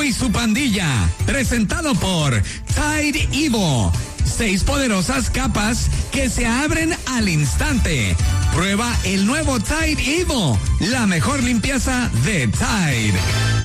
Evo y su pandilla, presentado por Tide Evo. 6 poderosas capas que se abren al instante. Prueba el nuevo Tide Evo, la mejor limpieza de Tide.